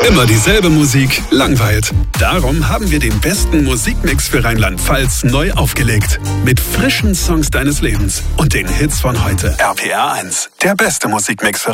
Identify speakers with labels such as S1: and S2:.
S1: Immer dieselbe Musik langweilt. Darum haben wir den besten Musikmix für Rheinland-Pfalz neu aufgelegt. Mit frischen Songs deines Lebens und den Hits von heute. RPR 1, der beste Musikmix für